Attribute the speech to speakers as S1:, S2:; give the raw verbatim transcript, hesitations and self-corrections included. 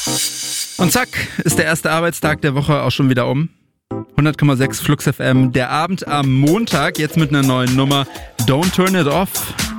S1: Und zack, ist der erste Arbeitstag der Woche auch schon wieder um. hundert Komma sechs Flux F M, der Abend am Montag, jetzt mit einer neuen Nummer. Don't Turn It Off.